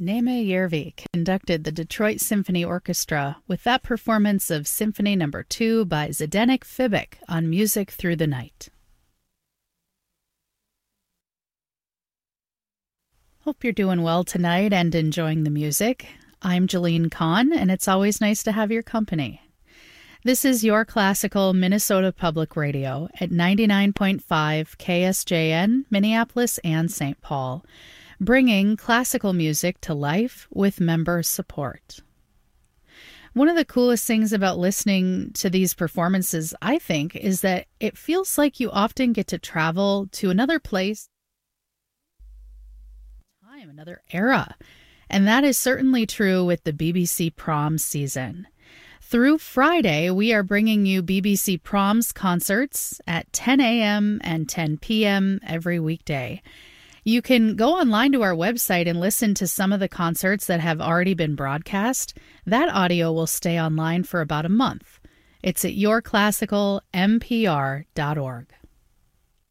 Neme Järvi conducted the Detroit Symphony Orchestra with that performance of Symphony No. 2 by Zdeněk Fibik on Music Through the Night. Hope you're doing well tonight and enjoying the music. I'm Jalene Kahn, and it's always nice to have your company. This is your classical Minnesota Public Radio at 99.5 KSJN, Minneapolis and St. Paul, bringing classical music to life with member support. One of the coolest things about listening to these performances, I think, is that it feels like you often get to travel to another place, another era. And that is certainly true with the BBC Proms season. Through Friday, we are bringing you BBC Proms concerts at 10 a.m. and 10 p.m. every weekday. You can go online to our website and listen to some of the concerts that have already been broadcast. That audio will stay online for about a month. It's at yourclassicalmpr.org.